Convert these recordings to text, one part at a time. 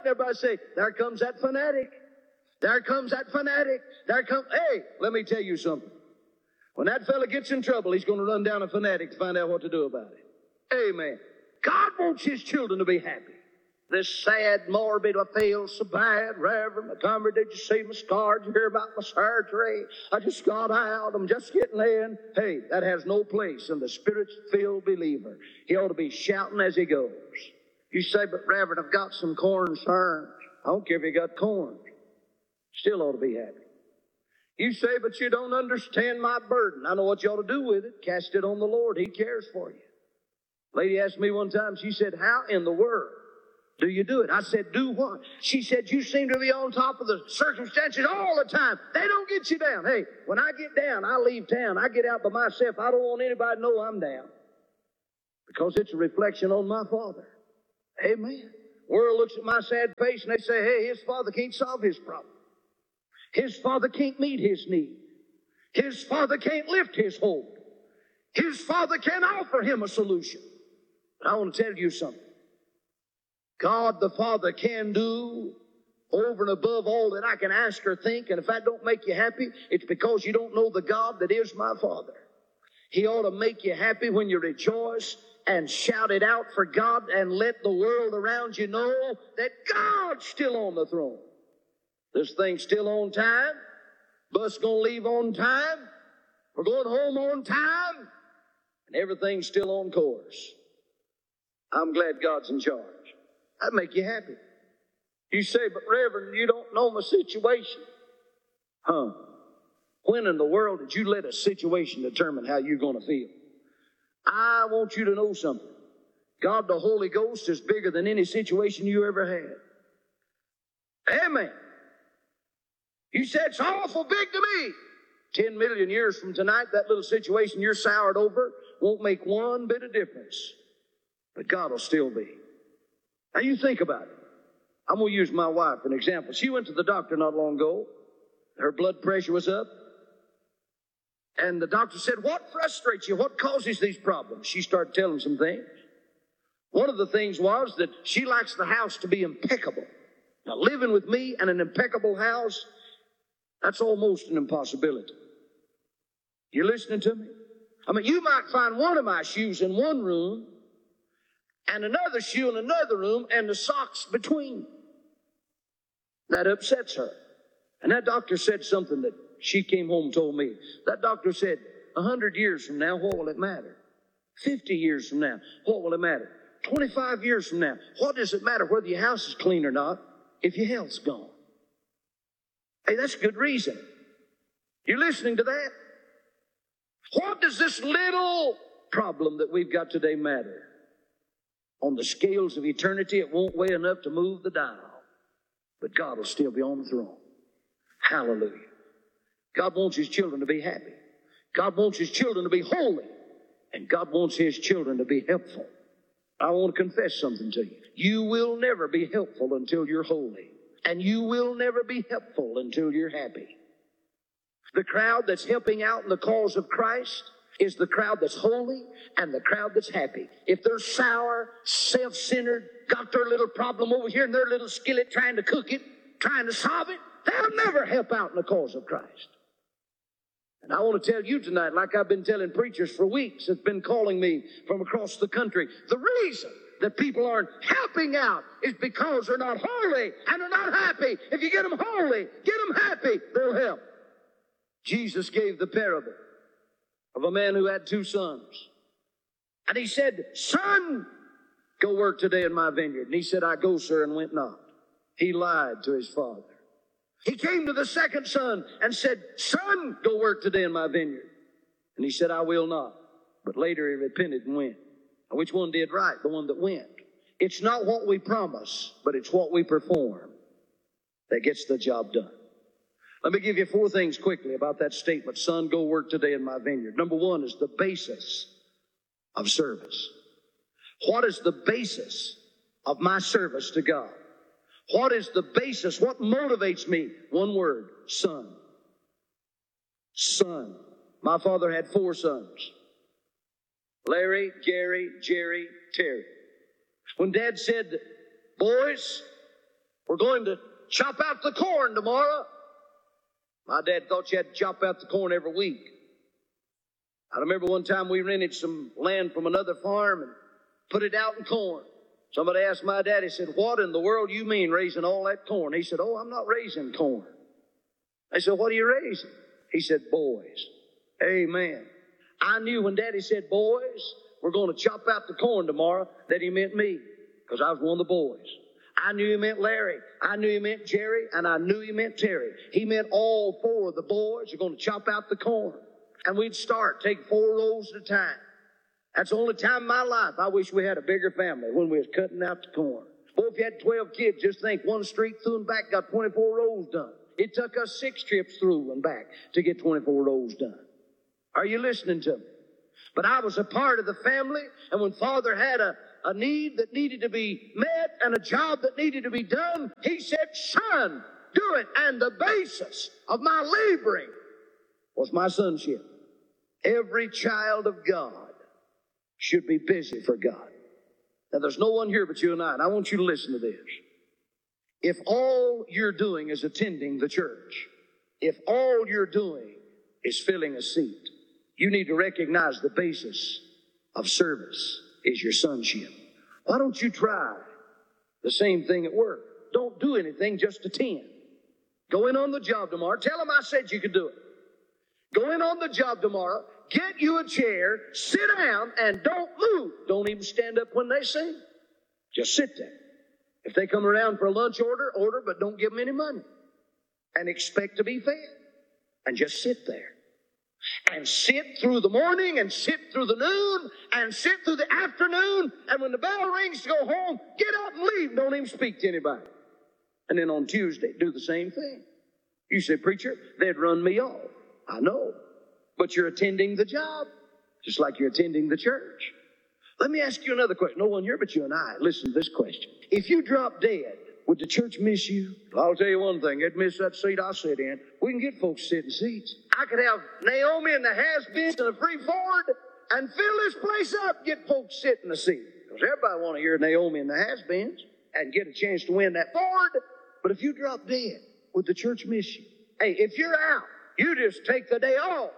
everybody say, there comes that fanatic. There comes that fanatic. Hey, let me tell you something. When that fella gets in trouble, he's going to run down a fanatic to find out what to do about it. Amen. God wants his children to be happy. This sad, morbid, I feel so bad, Reverend Montgomery, did you see my scars? Did you hear about my surgery? I just got out. I'm just getting in. Hey, that has no place in the Spirit-filled believer. He ought to be shouting as he goes. You say, but Reverend, I've got some concerns. I don't care if you got corns. Still ought to be happy. You say, but you don't understand my burden. I know what you ought to do with it. Cast it on the Lord. He cares for you. Lady asked me one time, she said, how in the world do you do it? I said, do what? She said, you seem to be on top of the circumstances all the time. They don't get you down. Hey, when I get down, I leave town. I get out by myself. I don't want anybody to know I'm down. Because it's a reflection on my Father. Amen. The world looks at my sad face and they say, hey, his Father can't solve his problem. His Father can't meet his need. His Father can't lift his hold. His Father can't offer him a solution. But I want to tell you something. God the Father can do over and above all that I can ask or think. And if that don't make you happy, it's because you don't know the God that is my Father. He ought to make you happy when you rejoice and shout it out for God and let the world around you know that God's still on the throne. This thing's still on time. Bus gonna leave on time. We're going home on time. And everything's still on course. I'm glad God's in charge. That'd make you happy. You say, but Reverend, you don't know my situation. When in the world did you let a situation determine how you're going to feel? I want you to know something. God the Holy Ghost is bigger than any situation you ever had. Amen. You said, it's awful big to me. 10 million years from tonight, that little situation you're soured over won't make one bit of difference. But God will still be. Now you think about it. I'm going to use my wife for an example. She went to the doctor not long ago. Her blood pressure was up. And the doctor said, what frustrates you? What causes these problems? She started telling some things. One of the things was that she likes the house to be impeccable. Now, living with me and an impeccable house, that's almost an impossibility. You listening to me? I mean, you might find one of my shoes in one room and another shoe in another room and the socks between. That upsets her. And that doctor said something that she came home and told me. That doctor said, 100 years from now, what will it matter? 50 years from now, what will it matter? 25 years from now, what does it matter whether your house is clean or not if your health's gone? Hey, that's good reason. You listening to that? What does this little problem that we've got today matter? On the scales of eternity, it won't weigh enough to move the dial. But God will still be on the throne. Hallelujah. God wants his children to be happy. God wants his children to be holy. And God wants his children to be helpful. I want to confess something to you. You will never be helpful until you're holy. And you will never be helpful until you're happy. The crowd that's helping out in the cause of Christ is the crowd that's holy and the crowd that's happy. If they're sour, self-centered, got their little problem over here in their little skillet trying to cook it, trying to solve it, they'll never help out in the cause of Christ. And I want to tell you tonight, like I've been telling preachers for weeks that's been calling me from across the country, the reason that people aren't helping out is because they're not holy and they're not happy. If you get them holy, get them happy, they'll help. Jesus gave the parable of a man who had 2 sons. And he said, son, go work today in my vineyard. And he said, I go, sir, and went not. He lied to his father. He came to the second son and said, son, go work today in my vineyard. And he said, I will not. But later he repented and went. Now, which one did right? The one that went. It's not what we promise, but it's what we perform that gets the job done. Let me give you 4 things quickly about that statement. Son, go work today in my vineyard. Number 1 is the basis of service. What is the basis of my service to God? What is the basis? What motivates me? One word, son. Son. My father had 4 sons. Larry, Gary, Jerry, Terry. When Dad said, boys, We're going to chop out the corn tomorrow. My dad thought you had to chop out the corn every week. I remember one time we rented some land from another farm and put it out in corn. Somebody asked my dad, he said, what in the world do you mean raising all that corn? He said, oh, I'm not raising corn. I said, what are you raising? He said, boys. Amen. I knew when Daddy said, boys, we're going to chop out the corn tomorrow, that he meant me, because I was one of the boys. I knew he meant Larry. I knew he meant Jerry, and I knew he meant Terry. He meant all four of the boys are going to chop out the corn. And we'd start, take 4 rows at a time. That's the only time in my life I wish we had a bigger family, when we was cutting out the corn. Boy, if you had 12 kids, just think, one street through and back got 24 rows done. It took us 6 trips through and back to get 24 rows done. Are you listening to me? But I was a part of the family, and when Father had a need that needed to be met and a job that needed to be done, he said, son, do it. And the basis of my laboring was my sonship. Every child of God should be busy for God. Now, there's no one here but you and I want you to listen to this. If all you're doing is attending the church, if all you're doing is filling a seat, you need to recognize the basis of service is your sonship. Why don't you try the same thing at work? Don't do anything, just attend. Go in on the job tomorrow. Tell them I said you could do it. Go in on the job tomorrow. Get you a chair, sit down, and don't move. Don't even stand up when they sing. Just sit there. If they come around for a lunch order, but don't give them any money. And expect to be fed. And just sit there. And sit through the morning, and sit through the noon, and sit through the afternoon. And when the bell rings to go home, get up and leave. Don't even speak to anybody. And then on Tuesday, do the same thing. You say, preacher, they'd run me off. I know. But you're attending the job, just like you're attending the church. Let me ask you another question. No one here but you and I. Listen to this question. If you drop dead, would the church miss you? I'll tell you one thing. They'd miss that seat I sit in. We can get folks sitting seats. I could have Naomi and the has-beens and a free Ford and fill this place up, get folks sitting in the seat. Because everybody want to hear Naomi and the has-beens and get a chance to win that Ford. But if you drop dead, would the church miss you? Hey, if you're out, you just take the day off.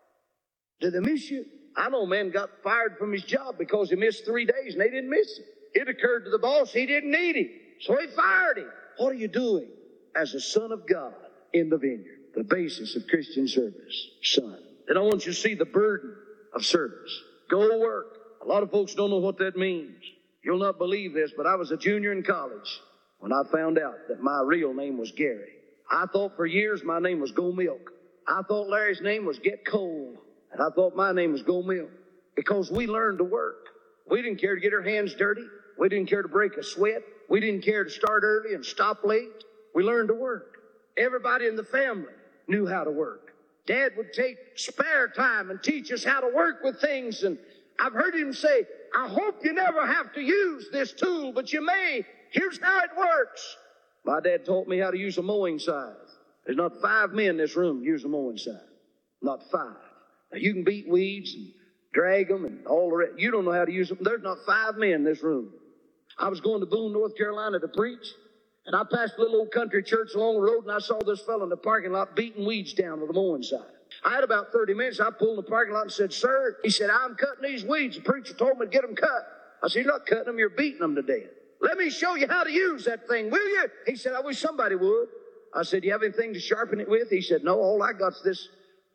Do they miss you? I know a man got fired from his job because he missed 3 days and they didn't miss him. It occurred to the boss he didn't need him, so he fired him. What are you doing as a son of God in the vineyard? The basis of Christian service, son. Then I want you to see the burden of service. Go to work. A lot of folks don't know what that means. You'll not believe this, but I was a junior in college when I found out that my real name was Gary. I thought for years my name was Go Milk. I thought Larry's name was Get Coal. And I thought my name was Go Milk, because we learned to work. We didn't care to get our hands dirty. We didn't care to break a sweat. We didn't care to start early and stop late. We learned to work. Everybody in the family knew how to work. Dad would take spare time and teach us how to work with things. And I've heard him say, I hope you never have to use this tool, but you may. Here's how it works. My dad taught me how to use a mowing scythe. There's not 5 men in this room use a mowing scythe. Not 5. Now, you can beat weeds and drag them and all the rest. You don't know how to use them. There's not 5 men in this room. I was going to Boone, North Carolina to preach, and I passed a little old country church along the road, and I saw this fellow in the parking lot beating weeds down with a mowing scythe. I had about 30 minutes. I pulled in the parking lot and said, sir, he said, I'm cutting these weeds. The preacher told me to get them cut. I said, you're not cutting them, you're beating them to death. Let me show you how to use that thing, will you? He said, I wish somebody would. I said, do you have anything to sharpen it with? He said, no, all I got's this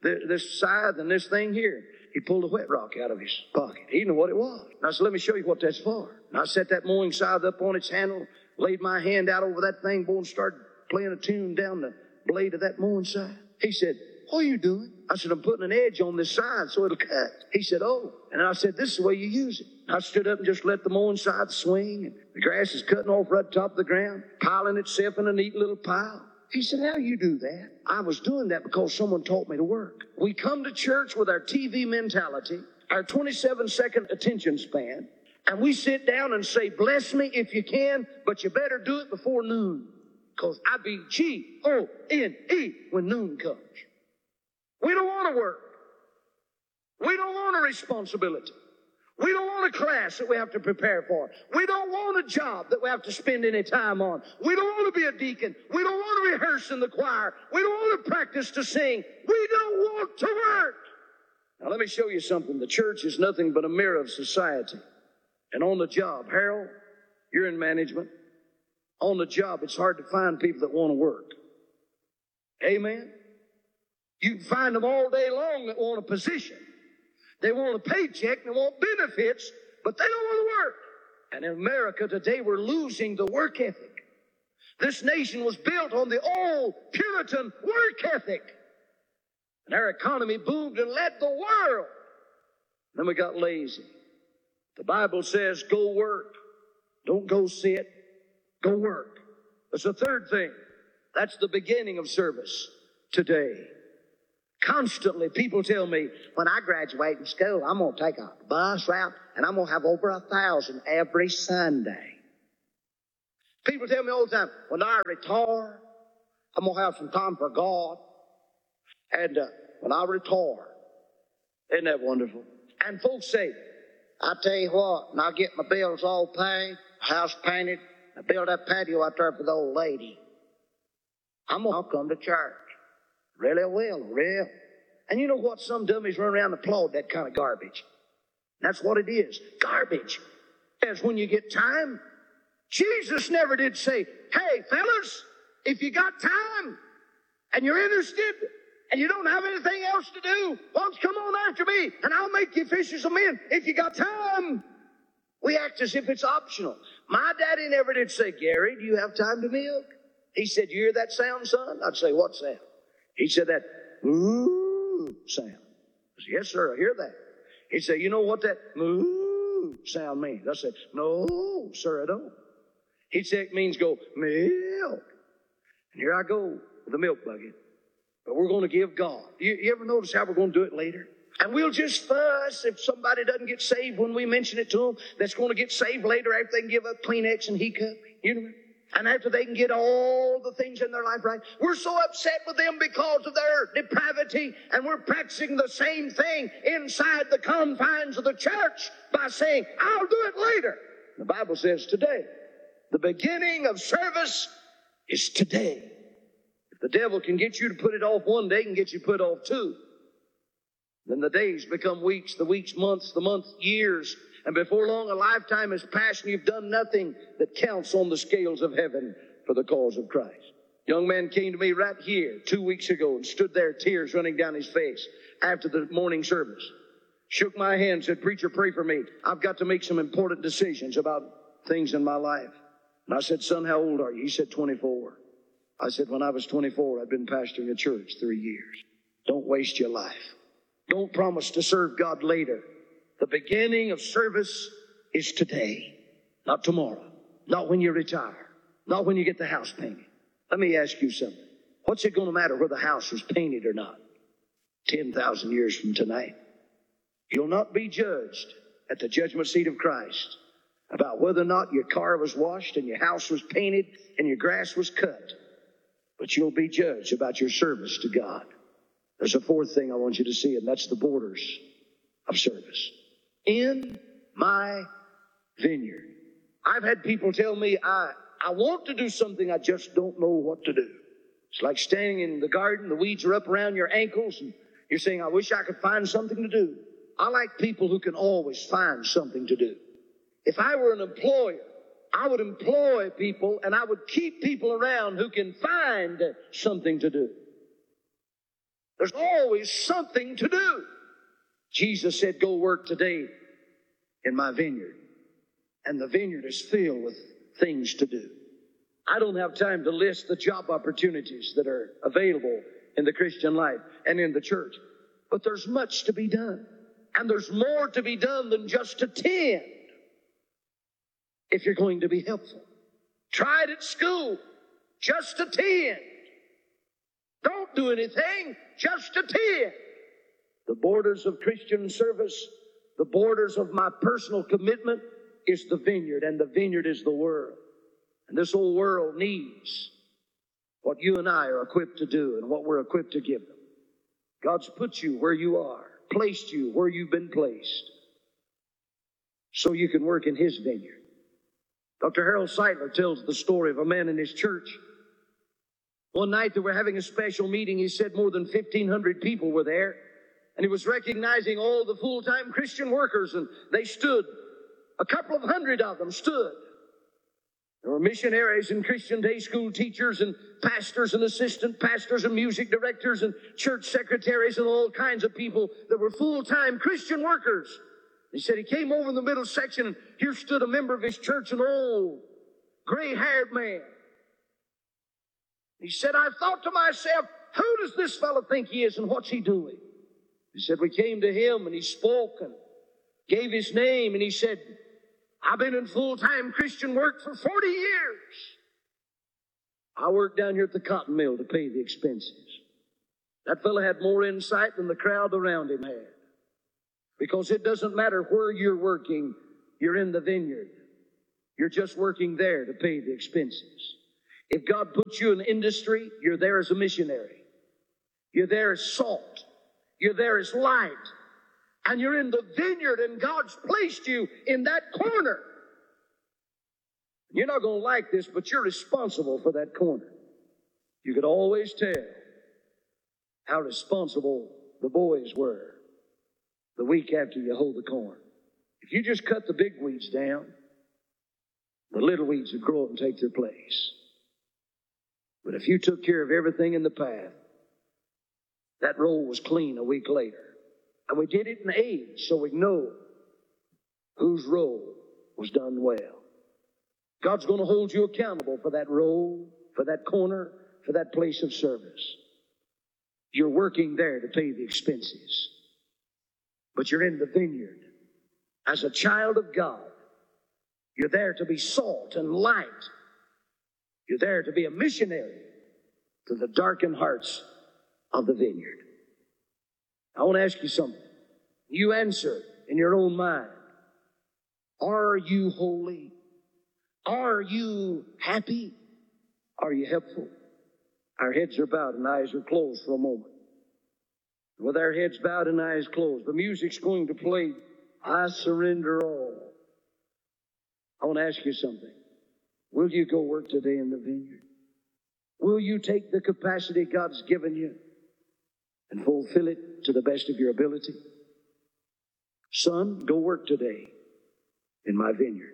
scythe and this thing here. He pulled a wet rock out of his pocket. He didn't know what it was. And I said, let me show you what that's for. And I set that mowing scythe up on its handle, laid my hand out over that thing, boy, and started playing a tune down the blade of that mowing scythe. He said, what are you doing? I said, I'm putting an edge on this scythe so it'll cut. He said, oh. And I said, this is the way you use it. I stood up and just let the mowing scythe swing, and the grass is cutting off right top of the ground, piling itself in a neat little pile. He said, how do you do that? I was doing that because someone taught me to work. We come to church with our TV mentality, our 27-second attention span, and we sit down and say, bless me if you can, but you better do it before noon, because I be G-O-N-E when noon comes. We don't want to work. We don't want a responsibility. We don't want a class that we have to prepare for. We don't want a job that we have to spend any time on. We don't want to be a deacon. We don't want to rehearse in the choir. We don't want to practice to sing. We don't want to work. Now let me show you something. The church is nothing but a mirror of society. And on the job, Harold, you're in management. On the job, it's hard to find people that want to work. Amen? You can find them all day long that want a position. They want a paycheck, they want benefits, but they don't want to work. And in America today, we're losing the work ethic. This nation was built on the old Puritan work ethic. And our economy boomed and led the world. Then we got lazy. The Bible says, go work. Don't go sit. Go work. That's the third thing. That's the beginning of service today. Constantly, people tell me, when I graduate in school, I'm going to take a bus route, and I'm going to have over 1,000 every Sunday. People tell me all the time, when I retire, I'm going to have some time for God. And when I retire, isn't that wonderful? And folks say, I tell you what, when I get my bills all paid, house painted, I build that patio out there for the old lady, I'll come to church. Really will, real. And you know what? Some dummies run around and applaud that kind of garbage. That's what it is. Garbage. As when you get time. Jesus never did say, hey, fellas, if you got time and you're interested and you don't have anything else to do, why don't you come on after me and I'll make you fishers of men if you got time. We act as if it's optional. My daddy never did say, Gary, do you have time to milk? He said, you hear that sound, son? I'd say, what sound? He said that moo sound. I said, yes, sir, I hear that. He'd say, you know what that moo sound means? I said, no, sir, I don't. He'd say it means go milk. And here I go with the milk bucket. But we're going to give God. You ever notice how we're going to do it later? And we'll just fuss if somebody doesn't get saved when we mention it to them. That's going to get saved later after they can give up Kleenex and He-Cup. You know what I mean? And after they can get all the things in their life right, we're so upset with them because of their depravity, and we're practicing the same thing inside the confines of the church by saying, I'll do it later. The Bible says today. The beginning of service is today. If the devil can get you to put it off one day, he can get you to put off two. Then the days become weeks, the weeks months, the months years. And before long, a lifetime has passed and you've done nothing that counts on the scales of heaven for the cause of Christ. A young man came to me right here 2 weeks ago and stood there, tears running down his face after the morning service. Shook my hand, said, preacher, pray for me. I've got to make some important decisions about things in my life. And I said, son, how old are you? He said, 24. I said, when I was 24, I'd been pastoring a church 3 years. Don't waste your life. Don't promise to serve God later. The beginning of service is today, not tomorrow, not when you retire, not when you get the house painted. Let me ask you something. What's it going to matter whether the house is painted or not? 10,000 years from tonight. You'll not be judged at the judgment seat of Christ about whether or not your car was washed and your house was painted and your grass was cut. But you'll be judged about your service to God. There's a fourth thing I want you to see, and that's the borders of service. In my vineyard. I've had people tell me, I want to do something, I just don't know what to do. It's like standing in the garden, the weeds are up around your ankles, and you're saying, I wish I could find something to do. I like people who can always find something to do. If I were an employer, I would employ people and I would keep people around who can find something to do. There's always something to do. Jesus said, go work today in my vineyard. And the vineyard is filled with things to do. I don't have time to list the job opportunities that are available in the Christian life and in the church. But there's much to be done. And there's more to be done than just attend if you're going to be helpful. Try it at school. Just attend. Don't do anything. Just attend. The borders of Christian service, the borders of my personal commitment is the vineyard, and the vineyard is the world. And this whole world needs what you and I are equipped to do and what we're equipped to give them. God's put you where you are, placed you where you've been placed. so you can work in His vineyard. Dr. Harold Seidler tells the story of a man in his church. One night they were having a special meeting. He said more than 1,500 people were there. And he was recognizing all the full-time Christian workers, and they stood. A couple of hundred of them stood. There were missionaries and Christian day school teachers and pastors and assistant pastors and music directors and church secretaries and all kinds of people that were full-time Christian workers. He said he came over in the middle section, and here stood a member of his church, an old, gray-haired man. He said, I thought to myself, who does this fellow think he is and what's he doing? He said, we came to him and he spoke and gave his name, and he said, I've been in full-time Christian work for 40 years. I worked down here at the cotton mill to pay the expenses. That fellow had more insight than the crowd around him had. Because it doesn't matter where you're working, you're in the vineyard. You're just working there to pay the expenses. If God puts you in industry, you're there as a missionary. You're there as salt. You're there as light. And you're in the vineyard, and God's placed you in that corner. You're not going to like this, but you're responsible for that corner. You could always tell how responsible the boys were the week after you hold the corn. If you just cut the big weeds down, the little weeds would grow up and take their place. But if you took care of everything in the path, that row was clean a week later. And we did it in age so we know whose row was done well. God's going to hold you accountable for that row, for that corner, for that place of service. You're working there to pay the expenses. But you're in the vineyard. As a child of God, you're there to be salt and light. You're there to be a missionary to the darkened hearts of the vineyard. I want to ask you something. You answer in your own mind. Are you holy? Are you happy? Are you helpful? Our heads are bowed and eyes are closed for a moment. With our heads bowed and eyes closed, the music's going to play, I Surrender All. I want to ask you something. Will you go work today in the vineyard? Will you take the capacity God's given you and fulfill it to the best of your ability? Son, go work today in my vineyard.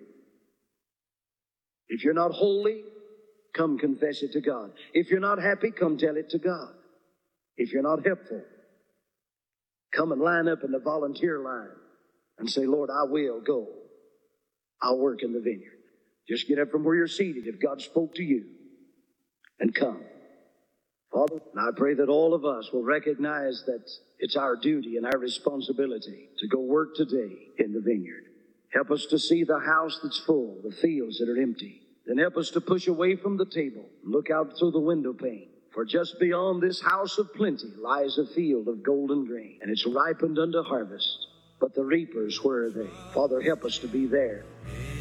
If you're not holy, come confess it to God. If you're not happy, come tell it to God. If you're not helpful, come and line up in the volunteer line and say, Lord, I will go. I'll work in the vineyard. Just get up from where you're seated if God spoke to you and come. Father, I pray that all of us will recognize that it's our duty and our responsibility to go work today in the vineyard. Help us to see the house that's full, the fields that are empty. Then help us to push away from the table and look out through the window pane. For just beyond this house of plenty lies a field of golden grain, and it's ripened unto harvest. But the reapers, where are they? Father, help us to be there